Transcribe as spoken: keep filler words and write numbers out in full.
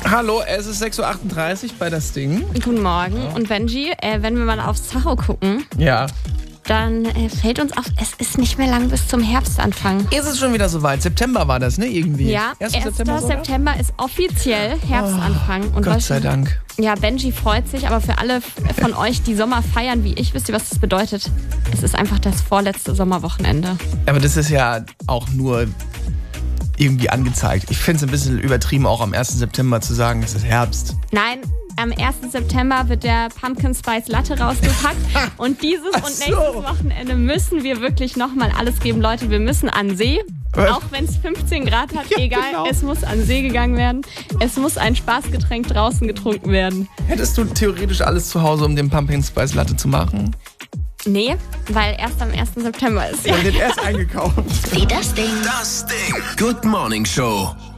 Hallo, es ist sechs Uhr achtunddreißig bei das Ding. Guten Morgen. Und Benji, äh, wenn wir mal aufs Tacho gucken, Ja. dann äh, fällt uns auf, es ist nicht mehr lang bis zum Herbstanfang. Ist es schon wieder soweit? September war das, ne? Irgendwie. Ja, erster erster September, September ist offiziell Herbstanfang. Und Gott weißt sei du- Dank. Ja, Benji freut sich, aber für alle von euch, die Sommer feiern wie ich, wisst ihr, was das bedeutet? Es ist einfach das vorletzte Sommerwochenende. Aber das ist ja auch nur irgendwie angezeigt. Ich finde es ein bisschen übertrieben, auch am ersten September zu sagen, es ist Herbst. Nein, am ersten September wird der Pumpkin Spice Latte rausgepackt und dieses Ach und so. nächstes Wochenende müssen wir wirklich nochmal alles geben. Leute, wir müssen an See, Was? auch wenn es fünfzehn Grad hat, Ja, egal, genau. es muss an See gegangen werden. Es muss ein Spaßgetränk draußen getrunken werden. Hättest du theoretisch alles zu Hause, um den Pumpkin Spice Latte zu machen? Nee, weil erst am ersten September ist. Ja. Ich hab den erst eingekauft. Wie das Ding. Das Ding. Good Morning Show.